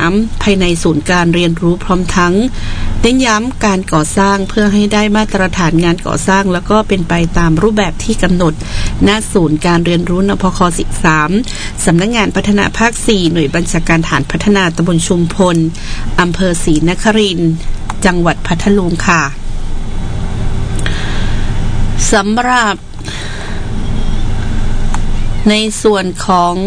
ภายในศูนย์การเรียนรู้พร้อมทั้งเน้นย้ำการก่อสร้างเพื่อให้ได้มาตรฐานงานก่อสร้างแล้วก็เป็นไปตามรูปแบบที่กำหนดณศูนย์การเรียนรู้นพค13สำนักงานพัฒนาภาค4หน่วยบัญชาการฐานพัฒนาตำบลชุมพลอำเภอศรีนครินทร์จังหวัดพัทลุงค่ะสำหรับในส่วนของ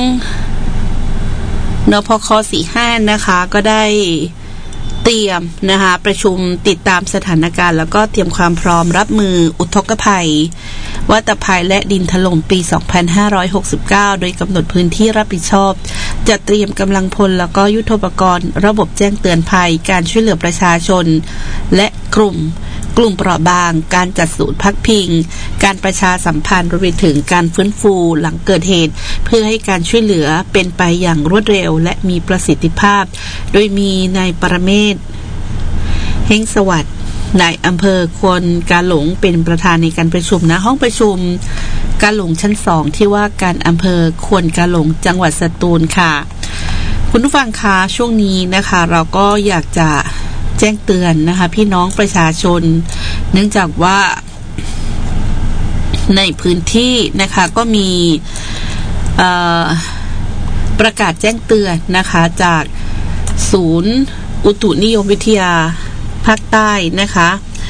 นพค45นะคะก็ได้เตรียมนะคะประชุมติดตามสถานการณ์แล้วก็เตรียมความพร้อมรับมืออุทกภัยวัฏภัยและดินถล่มปี 2569 โดยกำหนดพื้นที่รับผิดชอบจัดเตรียมกำลังพลแล้วก็ยุทโธปกรณ์ระบบแจ้งเตือนภัยการช่วยเหลือประชาชนและกลุ่มเปราะบางการจัดศูนย์พักพิงการประชาสัมพันธ์รวมไปถึงการฟื้นฟูหลังเกิดเหตุเพื่อให้การช่วยเหลือเป็นไปอย่างรวดเร็วและมีประสิทธิภาพโดยมีนายปรเมศ เฮงสวัสดิ์นายอำเภอควนกาหลงเป็นประธานในการประชุมณห้องประชุมกาหลงชั้น2ที่ว่าการอำเภอควนกาหลงจังหวัดสตูลค่ะคุณผู้ฟังคะช่วงนี้นะคะเราก็อยากจะแจ้งเตือนนะคะพี่น้องประชาชนเนื่องจากว่าในพื้นที่นะคะก็มีประกาศแจ้งเตือนนะคะจากศูนย์อุตุนิยมวิทยาภาคใต้นะคะ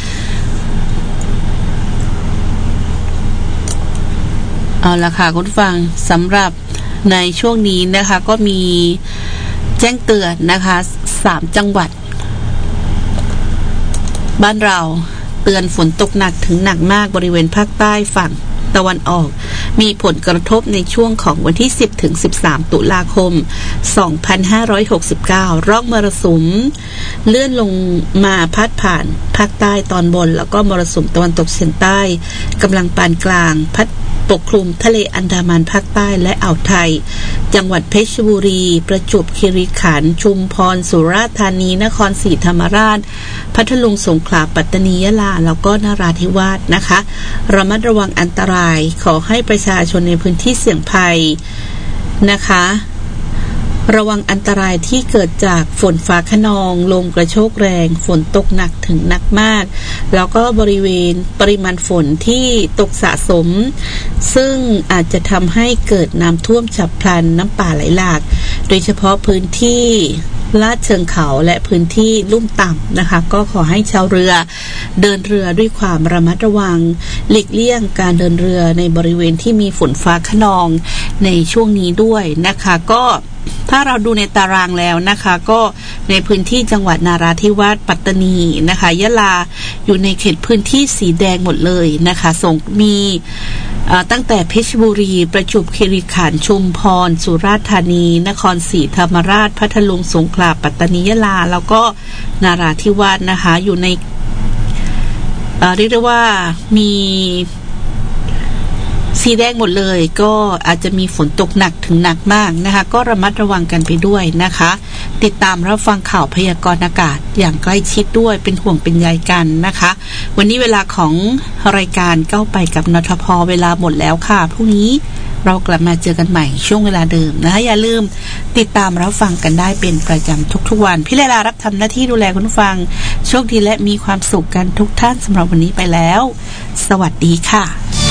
เอาละค่ะคุณผู้ฟังสำหรับในช่วงนี้นะคะก็มีแจ้งเตือนนะคะ3จังหวัดบ้านเราเตือนฝนตกหนักถึงหนักมากบริเวณภาคใต้ฝั่งตะวันออกมีผลกระทบในช่วงของวันที่10ถึง13ตุลาคม2569ร่องมรสุมเลื่อนลงมาพัดผ่านภาคใต้ตอนบนแล้วก็มรสุมตะวันตกเฉียงใต้กำลังปานกลางพัดปกคลุมทะเลอันดามันภาคใต้และอ่าวไทยจังหวัดเพชรบุรีประจวบคีรีขันธ์ชุมพรสุราษฎร์ธานีนครศรีธรรมราชพัทลุงสงขลาปัตตานียะลาแล้วก็นราธิวาสนะคะระมัดระวังอันตรายขอให้ประชาชนในพื้นที่เสี่ยงภัยนะคะระวังอันตรายที่เกิดจากฝนฟ้าคะนองลมกระโชกแรงฝนตกหนักถึงหนักมากแล้วก็บริเวณปริมาณฝนที่ตกสะสมซึ่งอาจจะทำให้เกิดน้ำท่วมฉับพลันน้ำป่าไหลหลากโดยเฉพาะพื้นที่ลาดเชิงเขาและพื้นที่ลุ่มต่ำนะคะก็ขอให้ชาวเรือเดินเรือด้วยความระมัดระวังหลีกเลี่ยงการเดินเรือในบริเวณที่มีฝนฟ้าคะนองในช่วงนี้ด้วยนะคะก็ถ้าเราดูในตารางแล้วนะคะก็ในพื้นที่จังหวัดนาราธิวาสปัตตานีนะคะยะลาอยู่ในเขตพื้นที่สีแดงหมดเลยนะคะส่งมีตั้งแต่เพชรบุรีประจวบคีรีขันธ์ชุมพรสุราษฎร์ธานีนครศรีธรรมราชพัทลุงสงขลาปัตตานียะลาแล้วก็นาราธิวาสนะคะอยู่ในเรียกได้ว่ามีสีแดงหมดเลยก็อาจจะมีฝนตกหนักถึงหนักมากนะคะก็ระมัดระวังกันไปด้วยนะคะติดตามรับฟังข่าวพยากรณ์อากาศอย่างใกล้ชิดด้วยเป็นห่วงเป็นใยกันนะคะวันนี้เวลาของรายการก้าวไปกับนทพ.เวลาหมดแล้วค่ะพรุ่งนี้เรากลับมาเจอกันใหม่ช่วงเวลาเดิมนะคะอย่าลืมติดตามรับฟังกันได้เป็นประจำทุกๆวันพี่เลลารับทำหน้าที่ดูแลคุณผู้ฟังโชคดีและมีความสุขกันทุกท่านสำหรับวันนี้ไปแล้วสวัสดีค่ะ